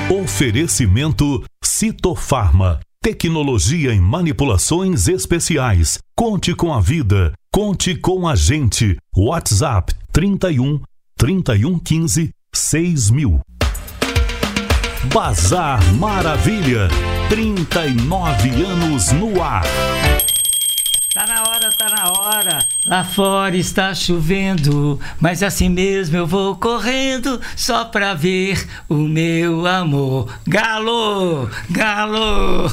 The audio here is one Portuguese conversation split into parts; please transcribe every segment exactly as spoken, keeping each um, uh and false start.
Oferecimento Citofarma, tecnologia em manipulações especiais. Conte com a vida, conte com a gente. WhatsApp trinta e um, trinta e um, quinze, seis mil. Bazar Maravilha, trinta e nove anos no ar. Tá na hora, tá na hora. Lá fora está chovendo, mas assim mesmo eu vou correndo só pra ver o meu amor. Galo, galo.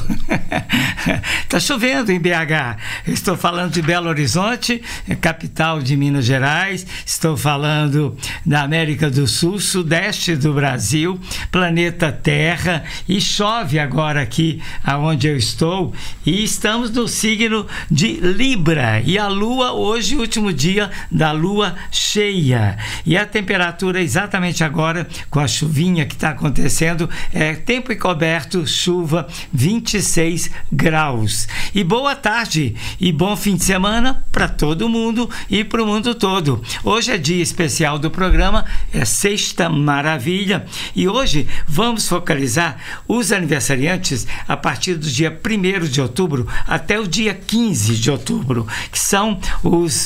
Tá chovendo em B H. Eu estou falando de Belo Horizonte, capital de Minas Gerais. Estou falando da América do Sul, sudeste do Brasil, planeta Terra. E chove agora aqui aonde eu estou. E estamos no signo de Libra, e a lua hoje, último dia da lua cheia, e a temperatura exatamente agora, com a chuvinha que está acontecendo, é tempo encoberto, chuva, vinte e seis graus. E boa tarde e bom fim de semana para todo mundo e para o mundo todo. Hoje é dia especial do programa, é Sexta Maravilha, e hoje vamos focalizar os aniversariantes a partir do dia primeiro de outubro até o dia quinze de outubro. Outubro, que são os,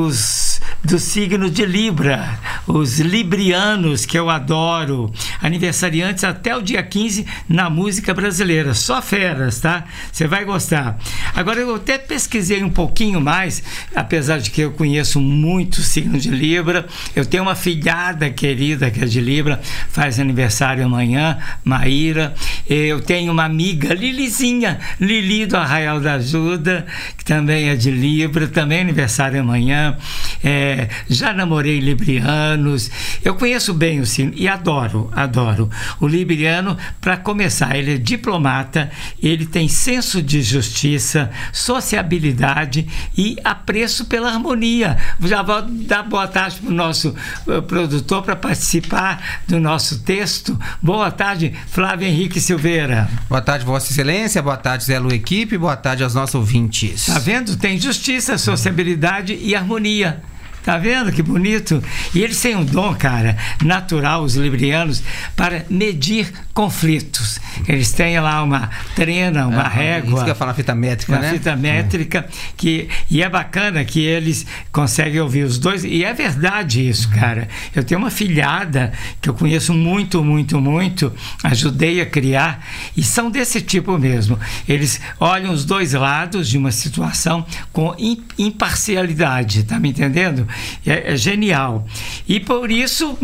os do signo de Libra, os librianos, que eu adoro, aniversariantes até o dia quinze na música brasileira, só feras, tá? Você vai gostar. Agora, eu até pesquisei um pouquinho mais, apesar de que eu conheço muito o signo de Libra. Eu tenho uma filhada querida que é de Libra, faz aniversário amanhã, Maíra. Eu tenho uma amiga, Lilizinha, Lili do Arraial da Ajuda, que também é de Libra, também aniversário amanhã. É, já namorei librianos. Eu conheço bem o signo e adoro, adoro. O libriano, para começar, ele é diplomata, ele tem senso de justiça, sociabilidade e apreço pela harmonia. Já vou dar boa tarde para o nosso uh, produtor para participar do nosso texto. Boa tarde, Flávio Henrique Silveira. Boa tarde, Vossa Excelência. Boa tarde, Zé Lu Equipe. Boa tarde aos nossos ouvintes. Tá vendo? Tem justiça, sociabilidade e harmonia. Tá vendo que bonito? E eles têm um dom, cara, natural, os librianos, para medir conflitos. Eles têm lá uma trena, uma é, régua. Isso que eu falo, fita métrica, uma né? fita métrica, é. que, e é bacana que eles conseguem ouvir os dois. E é verdade isso, cara. Eu tenho uma filhada que eu conheço muito, muito, muito, ajudei a criar, e são desse tipo mesmo. Eles olham os dois lados de uma situação com imparcialidade, tá me entendendo? É, é genial. E por isso,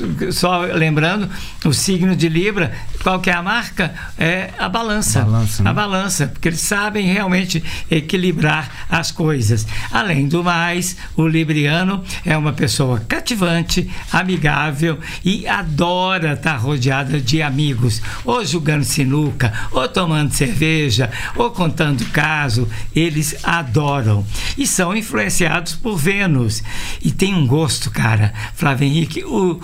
só lembrando, o signo de Libra, qual que é a marca? É a balança. balança né? A balança, porque eles sabem realmente equilibrar as coisas. Além do mais, o libriano é uma pessoa cativante, amigável e adora estar rodeada de amigos, ou jogando sinuca, ou tomando cerveja, ou contando caso. Eles adoram. E são influenciados por Vênus. E tem um gosto, cara, Flávio Henrique, o,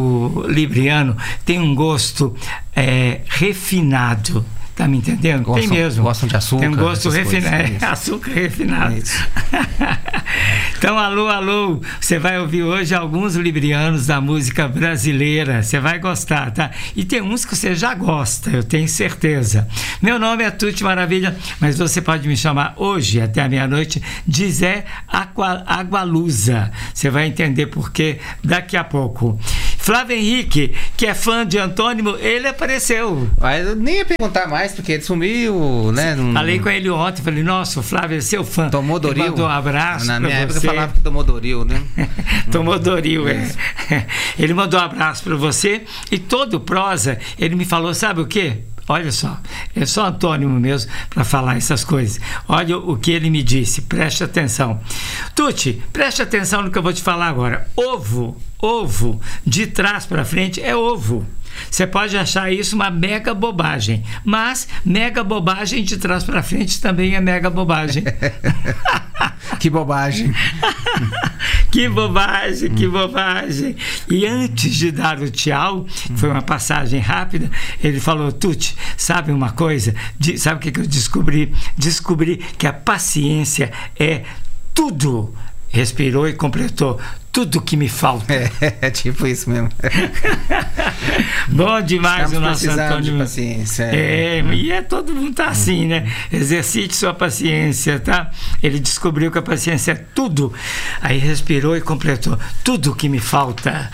o libriano tem um gosto é, refinado. Tá me entendendo? Gostam, tem mesmo. Gostam de açúcar. Tem um gosto refinado. É, açúcar refinado. É então, alô, alô. Você vai ouvir hoje alguns librianos da música brasileira. Você vai gostar, tá? E tem uns que você já gosta, eu tenho certeza. Meu nome é Tuti Maravilha, mas você pode me chamar hoje, até a meia-noite, de Zé Aqua, Agualusa. Você vai entender por quê daqui a pouco. Flávio Henrique, que é fã de Antônimo, ele apareceu. Ah, eu nem ia perguntar mais, porque ele sumiu, né? Num... Falei com ele ontem, falei, nossa, o Flávio é seu fã. Tomou Doril? Ele mandou um abraço Na minha pra época você. falava que tomou Doril, né? Tomou Doril, é. Ele mandou um abraço para você e todo prosa, ele me falou, sabe o quê? Olha só, é só Antônimo mesmo para falar essas coisas. Olha o que ele me disse, preste atenção. Tuti, preste atenção no que eu vou te falar agora. Ovo, ovo, de trás para frente é ovo. Você pode achar isso uma mega bobagem, mas mega bobagem de trás para frente também é mega bobagem. Que bobagem. Que bobagem, que bobagem. E antes de dar o tchau, foi uma passagem rápida, ele falou, Tuti, sabe uma coisa? De, sabe o que, que eu descobri? Descobri que a paciência é tudo. Respirou e completou. tudo que me falta. É, é tipo isso mesmo. Bom demais. Estamos o nosso Antônio. De paciência. É, e é, todo mundo tá assim, né? Exercite sua paciência, tá? Ele descobriu que a paciência é tudo. Aí respirou e completou. Tudo que me falta.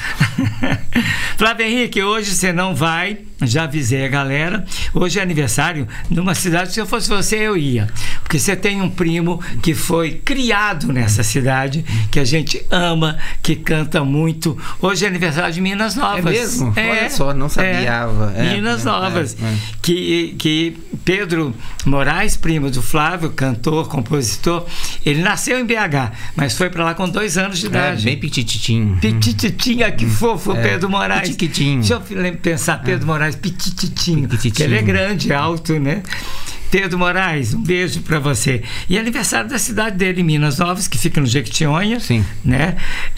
Flávio Henrique, hoje você não vai, já avisei a galera. Hoje é aniversário numa cidade, se eu fosse você, eu ia. Porque você tem um primo que foi criado nessa cidade, que a gente ama, que canta muito. Hoje é aniversário de Minas Novas. É mesmo? É, Olha só, não sabia. É, Minas é, Novas. É, é. Que, que Pedro Moraes, primo do Flávio, cantor, compositor, ele nasceu em B H, mas foi para lá com dois anos de idade. É, bem pitititinho. Pitititinha, que fofo, é, Pedro Moraes. Pitiquitinho. Deixa eu pensar, Pedro é. Moraes, pitititinho. Pitititinho. Que ele é grande, alto, né? Pedro Moraes, um beijo para você. E aniversário da cidade dele, Minas Novas, que fica no Jequitinhonha. Sim. Né?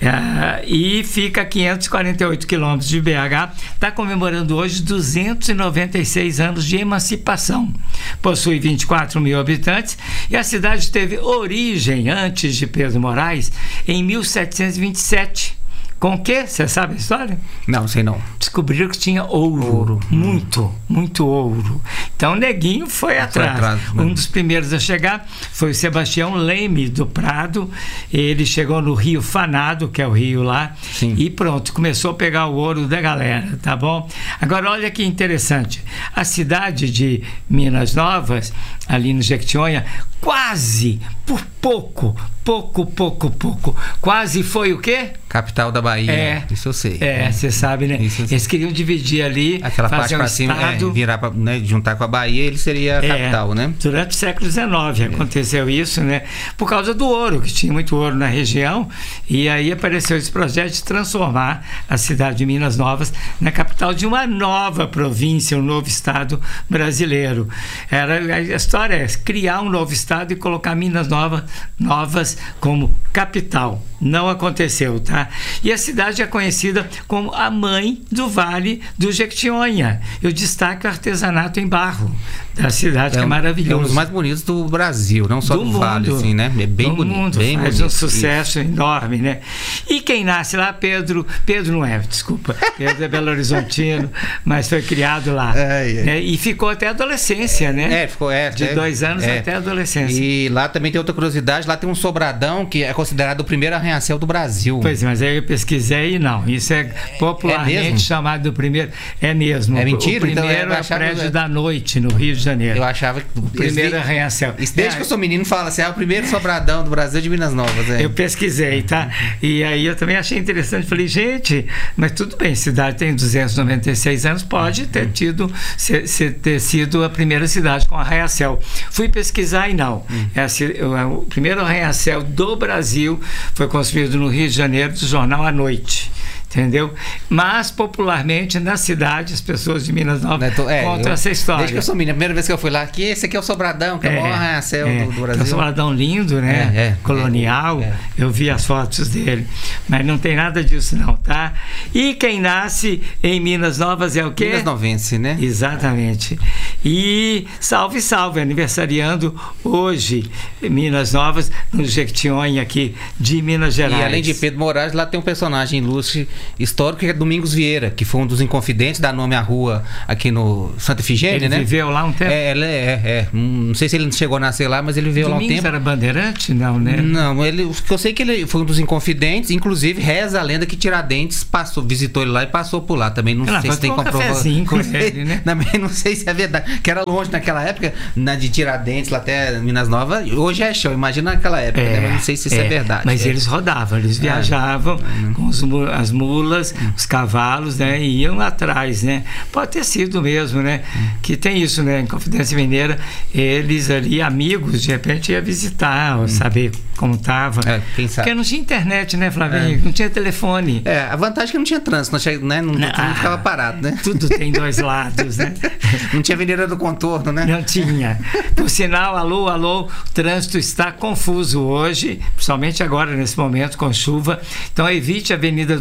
É, e fica a quinhentos e quarenta e oito quilômetros de B H. Está comemorando hoje duzentos e noventa e seis anos de emancipação. Possui vinte e quatro mil habitantes e a cidade teve origem, antes de Pedro Moraes, em mil setecentos e vinte e sete. Com o quê? Você sabe a história? Não, sei não. Descobriram que tinha ouro. Ouro. Muito, muito ouro. Então o neguinho foi atrás. Foi atrás um dos primeiros a chegar foi o Sebastião Leme, do Prado. Ele chegou no Rio Fanado, que é o rio lá. Sim. E pronto, começou a pegar o ouro da galera, tá bom? Agora olha que interessante. A cidade de Minas Novas, ali no Jequitinhonha, quase, por pouco, pouco, pouco, pouco, quase foi o quê? Capital da Bahia. É, isso eu sei. É, você é. sabe, né? Isso eu sei. Eles queriam dividir ali, aquela fazer parte um para cima, estado, é, virar pra, né, juntar com a Bahia, ele seria a é, capital, né? Durante o século dezenove é. aconteceu isso, né? Por causa do ouro, que tinha muito ouro na região, e aí apareceu esse projeto de transformar a cidade de Minas Novas na capital de uma nova província, um novo estado brasileiro. Era, a história é criar um novo estado e colocar Minas Novas, Novas como capital. Não aconteceu, tá? E a cidade é conhecida como a mãe do Vale do Jequitinhonha. Eu destaco o artesanato em barro da cidade, é, que é maravilhoso. É um dos mais bonitos do Brasil, não só do, do mundo, Vale, assim, né? É bem do bonito. Mundo, bem faz bonito, um sucesso isso. enorme, né? E quem nasce lá, Pedro... Pedro não é, desculpa. Pedro é Belo Horizontino, mas foi criado lá. É, é. Né? E ficou até a adolescência, né? É, ficou... É, de é, dois anos é. até a adolescência. E lá também tem outra curiosidade, lá tem um sobradão que é considerado o primeiro arranha-céu do Brasil. Pois é, mas aí eu pesquisei e não. Isso é popularmente é chamado do primeiro... É mesmo. É mentira? O primeiro então, é o prédio da noite, no Rio de Janeiro. Eu achava que... O primeiro arranha-céu. Desde é, que eu sou menino fala assim, é o primeiro sobradão do Brasil de Minas Novas. É. Eu pesquisei, tá? E aí eu também achei interessante. Falei, gente, mas tudo bem, a cidade tem duzentos e noventa e seis anos, pode ter tido, ser, ser, ter sido a primeira cidade com arranha-céu. Fui pesquisar e não. Hum. É, o primeiro arranha-céu do Brasil foi construído no Rio de Janeiro, do jornal À Noite. Entendeu? Mas, popularmente, na cidade, as pessoas de Minas Novas é, contam eu, essa história. Desde que eu sou menina, a primeira vez que eu fui lá, aqui, esse aqui é o Sobradão, que é, é o maior arranha-céu é, do, do Brasil. É um Sobradão lindo, né? É, é, colonial. É, é. Eu vi as fotos dele. Mas não tem nada disso, não, tá? E quem nasce em Minas Novas é o quê? Minas Novense, né? Exatamente. E salve, salve, aniversariando hoje, Minas Novas, no Jequitinhonha aqui, de Minas Gerais. E além de Pedro Moraes, lá tem um personagem ilustre histórico que é Domingos Vieira, que foi um dos Inconfidentes, dá nome à rua aqui no Santa Efigênia, ele né? Ele viveu lá um tempo? É, é, é, é. Não sei se ele chegou a nascer lá, mas ele viveu Domingos lá um tempo. Era bandeirante? Não, né? Não, ele, eu sei que ele foi um dos Inconfidentes, inclusive reza a lenda que Tiradentes passou, visitou ele lá e passou por lá. Também não ela sei se tem comprovação. Com ele, né? Também não sei se é verdade, que era longe naquela época, na de Tiradentes, lá até Minas Novas, hoje é show, imagina naquela época, é, né? Mas não sei se isso é, é verdade. Mas é. eles rodavam, eles viajavam é. com os, as mulas, os cavalos, né, e iam atrás, né? Pode ter sido mesmo, né? Hum. Que tem isso, né? Em Confidência Mineira, eles ali, amigos, de repente ia visitar, hum. saber como estava. É, quem sabe. Porque não tinha internet, né, Flavinho? É. Não tinha telefone. É, a vantagem é que não tinha trânsito, não, tinha, né? não, não, ah, não ficava parado, né? Tudo tem dois lados, né? Não tinha Avenida do Contorno, né? Não tinha. Por sinal, alô, alô, o trânsito está confuso hoje, principalmente agora, nesse momento, com chuva. Então, evite a Avenida do Contorno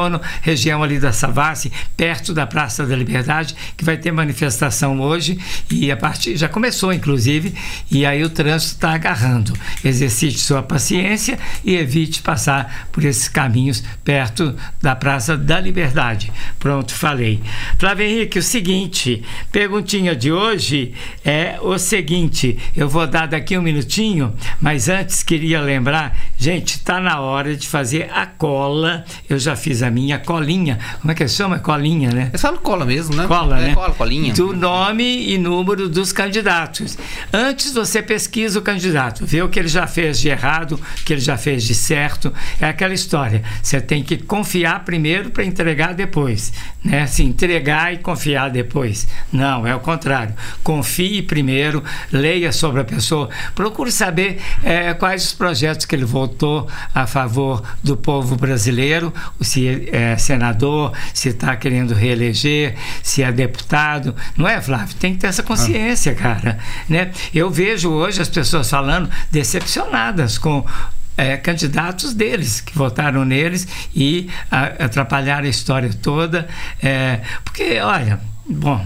outono, região ali da Savassi, perto da Praça da Liberdade, que vai ter manifestação hoje, e a partir já começou, inclusive, e aí o trânsito está agarrando. Exercite sua paciência e evite passar por esses caminhos perto da Praça da Liberdade. Pronto, falei. Flávio Henrique, o seguinte, perguntinha de hoje é o seguinte, eu vou dar daqui um minutinho, mas antes queria lembrar, gente, está na hora de fazer a cola. Eu já fiz a minha colinha. Como é que chama? Colinha, né? Eu falo cola mesmo, né? Cola, é, né? Cola, colinha. Do nome e número dos candidatos. Antes você pesquisa o candidato, vê o que ele já fez de errado, o que ele já fez de certo. É aquela história. Você tem que confiar primeiro para entregar depois, né? Se entregar e confiar depois. Não, é o contrário. Confie primeiro, leia sobre a pessoa, procure saber é, quais os projetos que ele votou a favor do povo brasileiro, se é senador, se está querendo reeleger, se é deputado. Não é, Flávio? Tem que ter essa consciência, cara. Né? Eu vejo hoje as pessoas falando decepcionadas com É, candidatos deles, que votaram neles e a, atrapalharam a história toda. É, porque, olha, bom,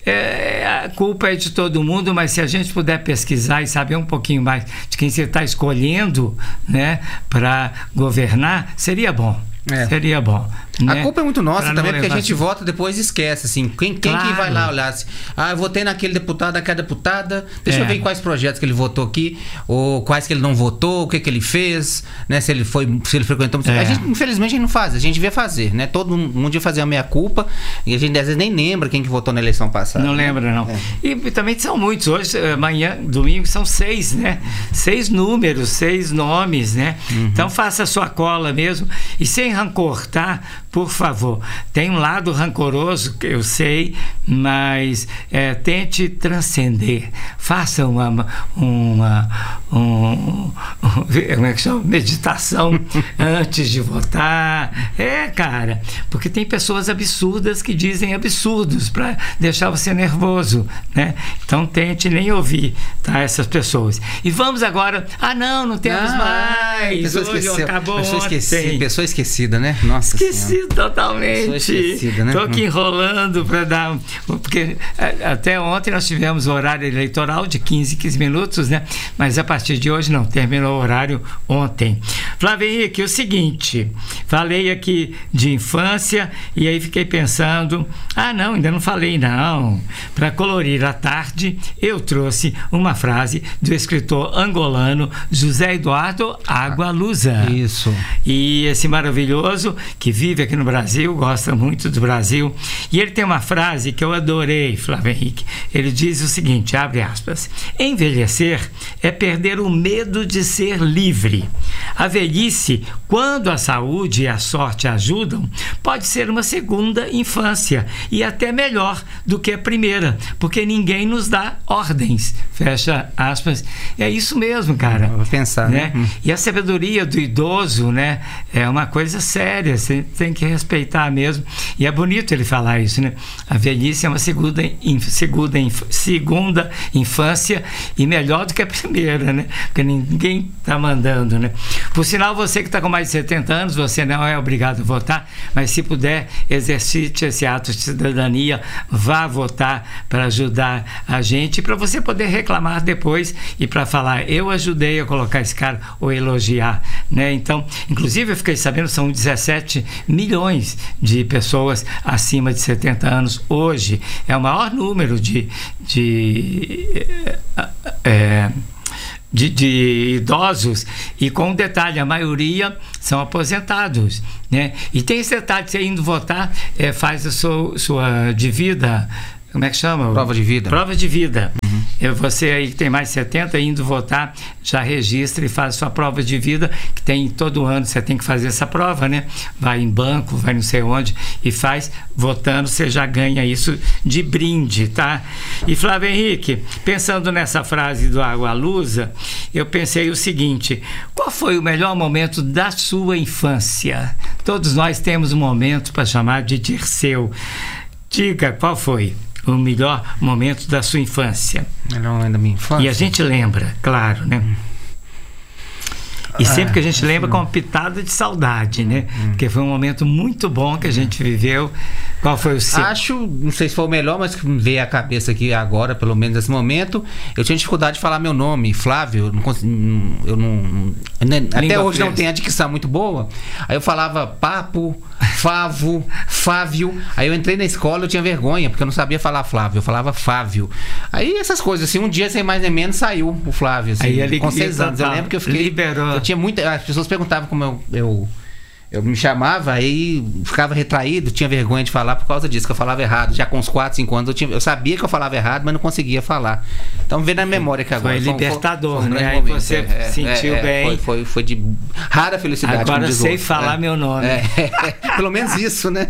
é, a culpa é de todo mundo, mas se a gente puder pesquisar e saber um pouquinho mais de quem você está escolhendo, né, para governar, seria bom. É. Seria bom. A né? culpa é muito nossa pra também, porque a gente assim. vota depois e esquece, assim, quem, quem Claro. que vai lá olhar assim, ah, eu votei naquele deputado, naquela deputada, deixa É. eu ver quais projetos que ele votou aqui, ou quais que ele não votou, o que que ele fez, né, se ele foi, se ele frequentou, É. a gente, infelizmente, a gente não faz, a gente devia fazer, né, todo mundo devia fazer a meia-culpa, e a gente às vezes nem lembra quem que votou na eleição passada. Não né? lembra, não. É. E também são muitos. Hoje, amanhã, domingo, são seis, né? Seis números, seis nomes, né? Uhum. Então faça a sua cola mesmo. E sem rancor, tá? Por favor. Tem um lado rancoroso, que eu sei, mas é, tente transcender. Faça uma, uma um, como é que chama? Meditação antes de votar. É, cara, porque tem pessoas absurdas que dizem absurdos para deixar você nervoso, né? Então tente nem ouvir, tá, essas pessoas. E vamos agora, ah não, não temos Ah, mais, pessoa hoje esqueceu. acabou pessoa ontem. esquecida, pessoa esquecida, né? Nossa Esqueci Senhora. totalmente. Pessoa esquecida, né? Tô aqui enrolando para dar, porque até ontem nós tivemos o horário eleitoral de quinze, quinze minutos, né? Mas a partir de hoje não, terminou o horário ontem. Flávio Henrique, o seguinte, falei aqui de infância e aí fiquei pensando, ah não, ainda não falei não. Para colorir a tarde, eu trouxe uma frase do escritor angolano José Eduardo Agualusa. Isso. E esse maravilhoso que vive aqui no Brasil, gosta muito do Brasil, e ele tem uma frase que eu adorei, Flávio Henrique. Ele diz o seguinte, abre aspas, envelhecer é perder o medo de ser livre. A velhice, quando a saúde e a sorte ajudam, pode ser uma segunda infância e até melhor do que a primeira, porque ninguém nos dá ordens, fecha aspas. É isso mesmo, cara. Vou pensar, né? né? E a sabedoria do idoso, né, é uma coisa séria, você tem que respeitar mesmo. E é bonito ele falar isso, né? A velhice é uma segunda, inf, segunda, inf, segunda infância e melhor do que a primeira, né? Porque ninguém está mandando, né? Por sinal, você que está com mais de setenta anos, você não é obrigado a votar, mas se puder, exercite esse ato de cidadania, vá votar para ajudar a gente, para você poder reclamar depois e para falar, eu ajudei a colocar esse cara, ou elogiar, né? Então, inclusive eu fiquei sabendo, são dezessete milhões de pessoas acima de setenta anos hoje, é o maior número de de, é, de, de idosos, e com um detalhe, a maioria são aposentados, né? E tem esse detalhe, você indo votar, é, faz a sua, sua de vida, como é que chama? Prova de vida. Prova de vida. Uhum. Você aí que tem mais de setenta, indo votar, já registra e faz a sua prova de vida, que tem todo ano, você tem que fazer essa prova, né? Vai em banco, vai não sei onde e faz, votando, você já ganha isso de brinde, tá? E Flávio Henrique, pensando nessa frase do Agualusa, eu pensei o seguinte, qual foi o melhor momento da sua infância? Todos nós temos um momento para chamar de Dirceu. Diga, qual foi o melhor momento da sua infância? Melhor momento da minha infância? E a gente lembra, claro, né? E sempre que a gente lembra com uma pitada de saudade, né? Hum. Porque foi um momento muito bom que a gente viveu. Qual foi o seu? Acho, não sei se foi o melhor, mas que me veio à cabeça aqui agora, pelo menos nesse momento, eu tinha dificuldade de falar meu nome, Flávio. Eu não, consegui, eu não até hoje não tenho a dicção muito boa. Aí eu falava papo, favo, fávio. Aí eu entrei na escola, eu tinha vergonha, porque eu não sabia falar Flávio, eu falava Fávio. Aí essas coisas, assim, um dia, sem mais nem menos, saiu o Flávio, assim, aí, com seis anos. Eu lembro que eu fiquei... Liberou. Eu tinha muita... As pessoas perguntavam como eu... eu Eu me chamava, aí ficava retraído, tinha vergonha de falar por causa disso, que eu falava errado. Já com uns quatro, cinco anos, eu, tinha, eu sabia que eu falava errado, mas não conseguia falar. Então, vem na memória que agora... Foi libertador, foi um, foi um né? Aí momento. você é, sentiu é, bem. Foi, foi, foi de rara felicidade. Agora sei outros, falar é. meu nome. É, é, pelo menos isso, né?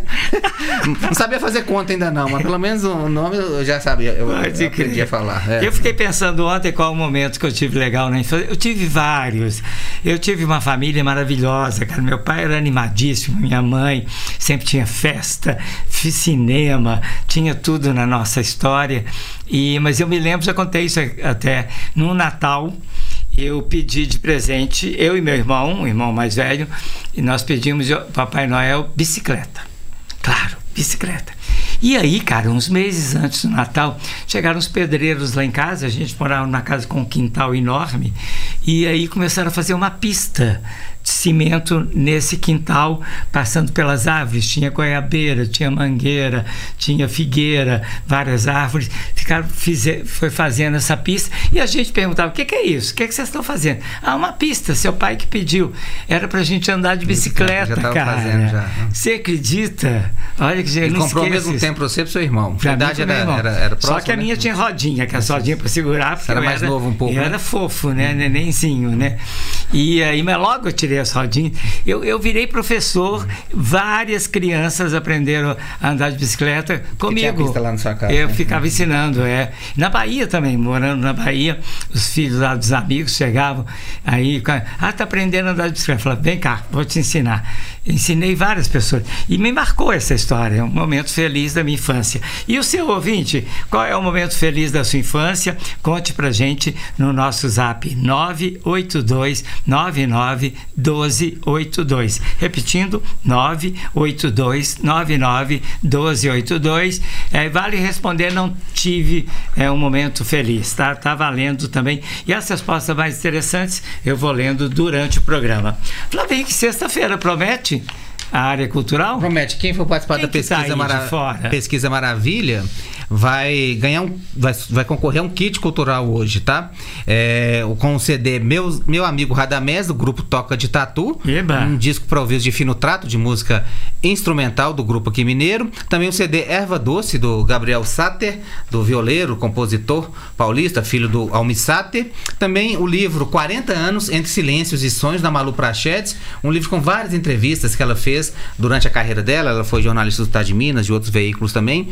Não sabia fazer conta ainda não, mas pelo menos o nome eu já sabia. Eu, eu aprendi a falar. É. Eu fiquei pensando ontem qual o momento que eu tive legal na infância. Eu tive vários. Eu tive uma família maravilhosa, cara. Meu pai era animadíssimo, minha mãe sempre tinha festa, cinema, tinha tudo na nossa história. E, mas eu me lembro, já contei isso até, no Natal, eu pedi de presente, eu e meu irmão, o irmão mais velho, e nós pedimos ao Papai Noel bicicleta. Claro, bicicleta. E aí, cara, uns meses antes do Natal, chegaram os pedreiros lá em casa, a gente morava numa casa com um quintal enorme, e aí começaram a fazer uma pista de cimento nesse quintal, passando pelas árvores. Tinha goiabeira, tinha mangueira, tinha figueira, várias árvores. Ficaram, fize, foi fazendo essa pista, e a gente perguntava: o que, que é isso? O que, que vocês estão fazendo? Ah, uma pista, seu pai que pediu. Era pra gente andar de bicicleta, já cara. Fazendo, já. Você acredita? Olha que gente, ele não comprou ao mesmo isso. tempo para você e pro seu irmão. Pra verdade mim, era, irmão. era, era próximo, só que a né? minha tinha rodinha, que é a rodinha para segurar, porque era eu mais era, novo um pouco. Eu né? era fofo, né? Nenenzinho, né? E aí, mas logo eu tirei as rodinhas. Eu, eu virei professor, várias crianças aprenderam a andar de bicicleta comigo. Tinha pista lá na sua casa, eu né? ficava ensinando, é. Na Bahia também, morando na Bahia, os filhos lá dos amigos chegavam, aí, ah, tá aprendendo a andar de bicicleta. Eu falava: vem cá, vou te ensinar. Eu ensinei várias pessoas. E me marcou essa história, é um momento feliz da minha infância. E o seu ouvinte, qual é o momento feliz da sua infância? Conte pra gente no nosso zap nove oito dois nove nove um dois oito dois. Repetindo, nove oito dois nove nove um dois oito dois. É, vale responder: não tive é, um momento feliz, tá? Tá valendo também. E as respostas mais interessantes eu vou lendo durante o programa. Flavinho, que sexta-feira promete a área cultural? Promete. Quem for participar Quem da pesquisa, tá Mara... pesquisa Maravilha vai ganhar um, vai, vai concorrer a um kit cultural hoje, tá? É, com o C D Meu, Meu Amigo Radamés, do grupo Toca de Tatu. Eba. Um disco para ouvir de fino trato, de música instrumental do grupo aqui mineiro. Também o C D Erva Doce, do Gabriel Sater, do violeiro, compositor paulista, filho do Almi Sater. Também o livro quarenta anos Entre Silêncios e Sonhos, da Malu Prachedes, um livro com várias entrevistas que ela fez durante a carreira dela. Ela foi jornalista do Estado de Minas, de outros veículos também,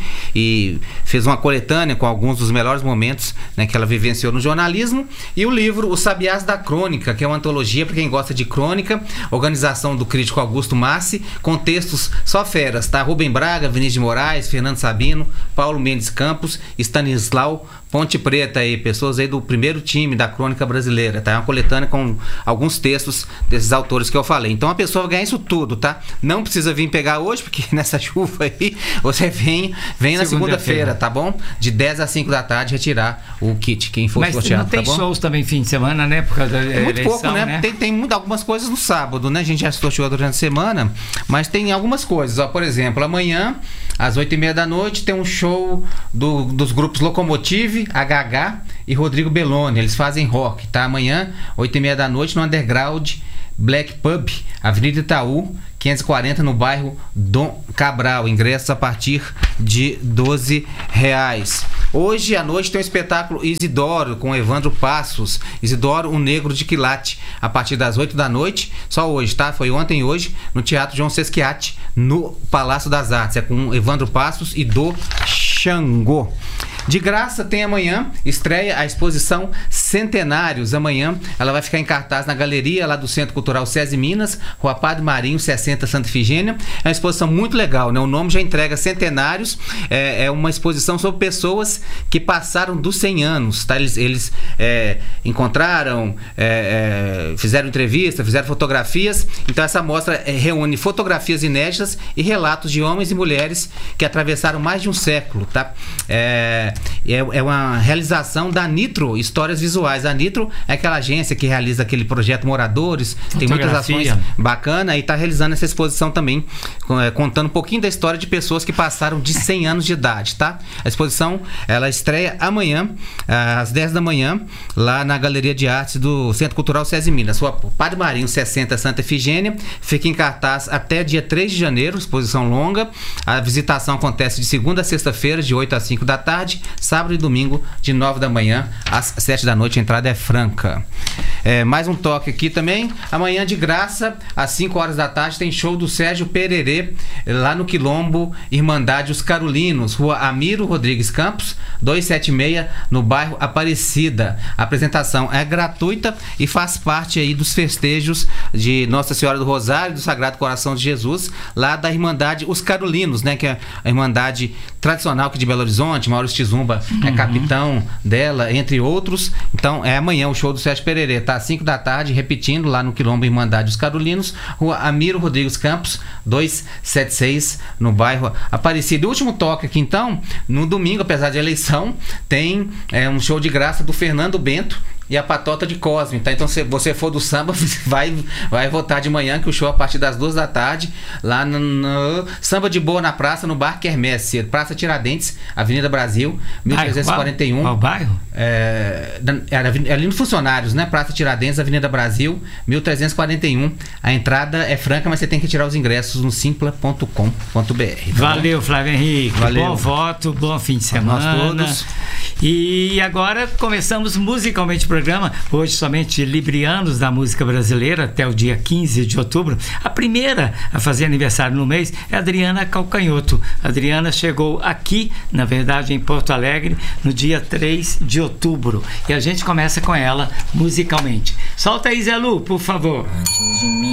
e fez uma coletânea com alguns dos melhores momentos, né, que ela vivenciou no jornalismo. E o livro Os Sabiás da Crônica, que é uma antologia para quem gosta de crônica, organização do crítico Augusto Massi, com textos só feras, tá? Rubem Braga, Vinícius de Moraes, Fernando Sabino, Paulo Mendes Campos, Stanislau Ponte Preta aí, pessoas aí do primeiro time da crônica brasileira, tá? É uma coletânea com alguns textos desses autores que eu falei. Então a pessoa vai ganhar isso tudo, tá? Não precisa vir pegar hoje, porque nessa chuva aí, você vem, vem na segunda-feira, tá bom? De dez às cinco da tarde, retirar o kit, quem for Mas sorteado, não tem tá bom? shows também fim de semana, né? Por causa da É muito eleição, pouco, né? né? Tem, tem muito, algumas coisas no sábado, né? A gente já sorteou durante a semana, mas tem algumas coisas. Ó, por exemplo, amanhã, às oito e meia da noite, tem um show do, dos grupos Locomotive, H H e Rodrigo Belloni. Eles fazem rock, tá? Amanhã, oito e meia da noite, no Underground Black Pub, Avenida Itaú, quinhentos e quarenta, no bairro Dom Cabral. Ingressos a partir de doze reais. Hoje à noite tem o espetáculo Isidoro, com Evandro Passos. Isidoro, um negro de quilate, a partir das oito da noite. Só hoje, tá? Foi ontem e hoje, no Teatro João Sesquiate, no Palácio das Artes. É com Evandro Passos e do Xangô. De graça tem amanhã, estreia a exposição Centenários. Amanhã ela vai ficar em cartaz na galeria lá do Centro Cultural SESI Minas, Rua Padre Marinho, sessenta, Santa Efigênia. É uma exposição muito legal, né? O nome já entrega Centenários. É, é uma exposição sobre pessoas que passaram dos cem anos, tá? Eles, eles é, encontraram, é, é, fizeram entrevista, fizeram fotografias. Então essa mostra é, reúne fotografias inéditas e relatos de homens e mulheres que atravessaram mais de um século, tá? É, é, é uma realização da Nitro Histórias Visuais. A Nitro é aquela agência que realiza aquele projeto Moradores, tem muitas ações bacanas, e está realizando essa exposição também, contando um pouquinho da história de pessoas que passaram de cem anos de idade, tá? A exposição, ela estreia amanhã, às dez da manhã, lá na Galeria de Artes do Centro Cultural SESI Minas, Rua Padre Marinho, sessenta, Santa Efigênia. Fica em cartaz até dia três de janeiro, exposição longa. A visitação acontece de segunda a sexta-feira, de oito às cinco da tarde, sábado e domingo, de nove da manhã às sete da noite. A entrada é franca. É, mais um toque aqui também. Amanhã, de graça, às cinco horas da tarde, tem show do Sérgio Pererê, lá no Quilombo Irmandade Os Carolinos, Rua Amiro Rodrigues Campos, duzentos e setenta e seis, no bairro Aparecida. A apresentação é gratuita e faz parte aí dos festejos de Nossa Senhora do Rosário, do Sagrado Coração de Jesus, lá da Irmandade Os Carolinos, né, que é a Irmandade tradicional aqui de Belo Horizonte. Maurício Tizumba uhum. é capitão dela, entre outros. Então é amanhã o show do Sérgio Pererê, tá? Às cinco da tarde, repetindo, lá no Quilombo Irmandade Os Carolinos, Rua Amiro Rodrigues Campos, duzentos e setenta e seis, no bairro Aparecido. E o último toque aqui, então, no domingo, apesar de eleição, tem é, um show de graça do Fernando Bento e a Patota de Cosme, tá? Então, se você for do samba, vai, vai votar de manhã, que o show é a partir das duas da tarde, lá no, no Samba de Boa na Praça, no Bar Quermesse, Praça Tiradentes, Avenida Brasil, mil trezentos e quarenta e um. Qual bairro? É, é ali no Funcionários, né? Praça Tiradentes, Avenida Brasil, mil trezentos e quarenta e um. A entrada é franca, mas você tem que tirar os ingressos no simpla ponto com ponto b r. Tá? Valeu, Flávio Henrique. Valeu. Bom voto, bom fim de semana. Nós todos. E agora começamos musicalmente o programa, hoje somente librianos da música brasileira, até o dia quinze de outubro. A primeira a fazer aniversário no mês é a Adriana Calcanhoto. A Adriana chegou aqui, na verdade em Porto Alegre, no dia três de outubro. E a gente começa com ela musicalmente. Solta aí, Zé Lu, por favor.